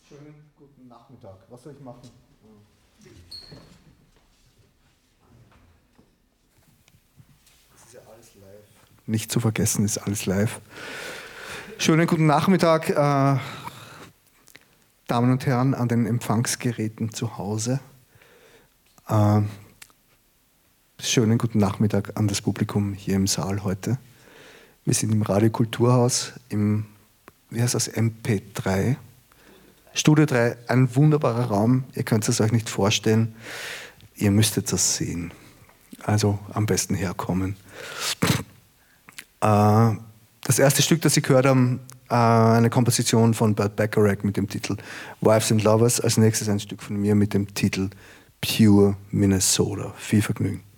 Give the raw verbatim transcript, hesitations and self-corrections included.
Schönen guten Nachmittag. Was soll ich machen? Das ist ja alles live. Nicht zu vergessen, ist alles live. Schönen guten Nachmittag, äh, Damen und Herren an den Empfangsgeräten zu Hause. Äh, schönen guten Nachmittag an das Publikum hier im Saal heute. Wir sind im Radio Kulturhaus, im, wie heißt das, M P drei. Studio drei, ein wunderbarer Raum, ihr könnt es euch nicht vorstellen, ihr müsstet das sehen. Also am besten herkommen. Äh, das erste Stück, das Sie gehört haben, äh, eine Komposition von Burt Bacharach mit dem Titel Wives and Lovers. Als nächstes ein Stück von mir mit dem Titel Pure Minnesota. Viel Vergnügen.